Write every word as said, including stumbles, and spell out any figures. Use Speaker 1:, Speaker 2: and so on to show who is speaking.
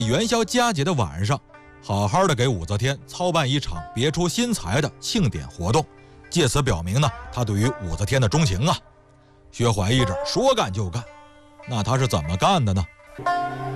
Speaker 1: 元宵佳节的晚上，好好的给武则天操办一场别出心裁的庆典活动，借此表明呢他对于武则天的钟情啊。薛怀义这说干就干，那他是怎么干的呢？